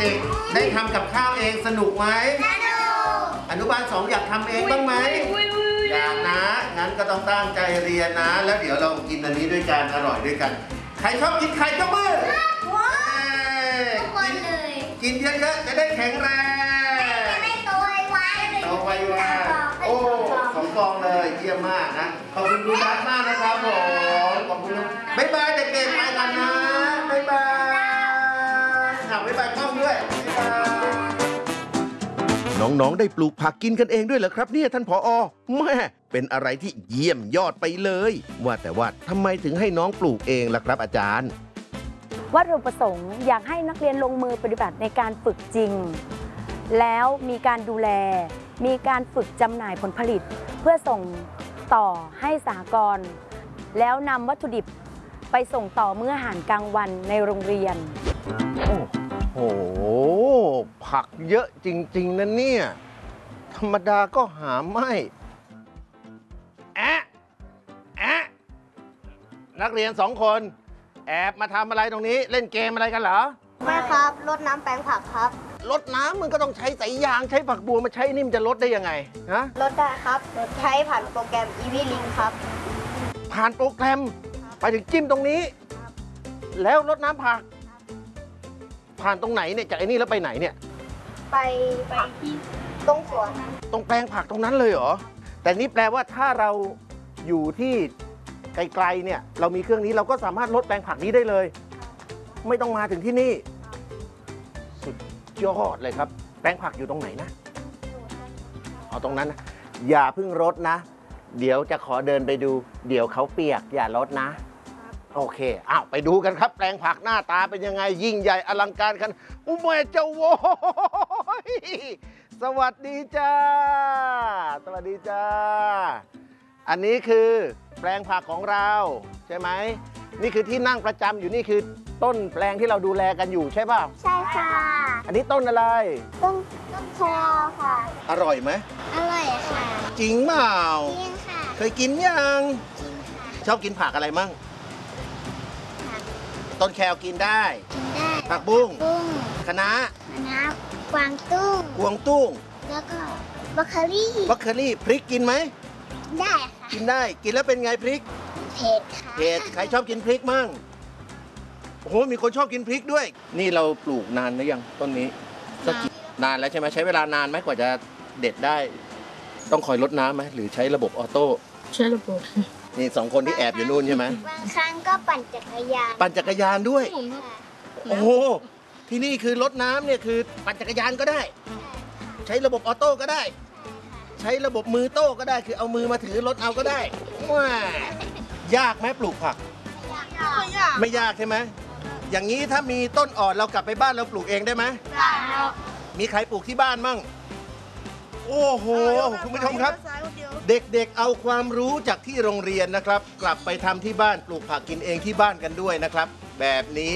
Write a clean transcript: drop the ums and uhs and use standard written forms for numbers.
ด็กๆได้ทำกับข้าวเองสนุกไหมอนุบาล 2อยากทำเองบ้างไหมอยากนะงั้นก็ต้องตั้งใจเรียนนะแล้วเดี๋ยวเรากินอันนี้ด้วยกันอร่อยด้วยกันใครชอบกินไข่ยกมือกินเยอะๆจะได้แข็งแรงจะได้โตไวๆโตไวๆโอ้2 ฟองเลยเยี่ยมมากนะขอบคุณคุณรักมากนะครับผมขอบคุณบ๊ายบายเด็กๆไปกันนะบ๊ายบายบ๊ายบายกล้องด้วยบ๊ายบายน้องๆได้ปลูกผักกินกันเองด้วยเหรอครับเนี่ยท่านผอ.แม่เป็นอะไรที่เยี่ยมยอดไปเลยว่าแต่ว่าทำไมถึงให้น้องปลูกเองล่ะครับอาจารย์วัตถุประสงค์อยากให้นักเรียนลงมือปฏิบัติในการฝึกจริงแล้วมีการดูแลมีการฝึกจำหน่ายผลผลิตเพื่อส่งต่อให้สหกรณ์แล้วนำวัตถุดิบไปส่งต่อมื้ออาหารกลางวันในโรงเรียนโอ้โหผักเยอะจริงๆนะเนี่ยธรรมดาก็หาไม่แอะนักเรียน2 คนแอบมาทำอะไรตรงนี้เล่นเกมอะไรกันเหรอไม่ครับรดน้ำแปลงผักครับรดน้ำมันก็ต้องใช้สายยางใช้ฝักบัวมาใช้นิ่มจะรดได้ยังไงฮะรดได้ครับใช้ผ่านโปรแกรม EV Link ครับผ่านโปรแกรมไปถึงจิ้มตรงนี้แล้วรดน้ำผักผ่านตรงไหนเนี่ยจากไอ้นี่แล้วไปไหนเนี่ยไปที่ตรงสวนตรงแปลงผักตรงนั้นเลยเหรอแต่นี่แปลว่าถ้าเราอยู่ที่ไกลๆเนี่ยเรามีเครื่องนี้เราก็สามารถลดแปลงผักนี้ได้เลยไม่ต้องมาถึงที่นี่สุดยอดเลยครับแปลงผักอยู่ตรงไหนนะเอาตรงนั้นนะอย่าเพิ่งรดนะเดี๋ยวจะขอเดินไปดูเดี๋ยวเขาเปียกอย่ารดนะโอเคอ้าวไปดูกันครับแปลงผักหน้าตาเป็นยังไงยิ่งใหญ่อลังการกันอุ้มแม่เจ้าโว้ยสวัสดีจ้าสวัสดีจ้าอันนี้คือแปลงผักของเราใช่ไหมนี่คือที่นั่งประจำอยู่นี่คือต้นแปลงที่เราดูแลกันอยู่ใช่ป่ะใช่ค่ะอันนี้ต้นอะไรต้นแครค่ะอร่อยไหมอร่อยค่ะจริงเปล่าจริงค่ะเคยกินยังจริงค่ะชอบกินผักอะไรมั่งต้นแครกินได้ผักบุ้งคะน้ากวางตุ้งแล้วก็บรอกโคลี่พริกกินไหมได้ค่ะกินได้กินแล้วเป็นไงพริกเผ็ดค่ะเผ็ดใครชอบกินพริกมั่งโอ้โหมีคนชอบกินพริกด้วยนี่เราปลูกนานหรือยังต้นนี้สักนานแล้วใช่ไหมใช้เวลานานไหมกว่าจะเด็ดได้ต้องคอยรดน้ำไหมหรือใช้ระบบออโต้ใช้ระบบนี่2 คนที่แอบอยู่นู่นใช่ไหมบางครั้งก็ปั่นจักรยานด้วยโอ้โหที่นี่คือรดน้ำเนี่ยคือปั่นจักรยานก็ได้ใช้ระบบออโต้ก็ได้ใช้ระบบมือโต้ก็ได้คือเอามือมาถือรถเอาก็ได้ว้ายากไหมปลูกผักไม่ยากใช่ไหมอย่างนี้ถ้ามีต้นอ่อนเรากลับไปบ้านเราปลูกเองได้ไหมได้มีใครปลูกที่บ้านมั่งโอ้โหคุณผู้ชมครับเด็กๆเอาความรู้จากที่โรงเรียนนะครับกลับไปทำที่บ้านปลูกผักกินเองที่บ้านกันด้วยนะครับแบบนี้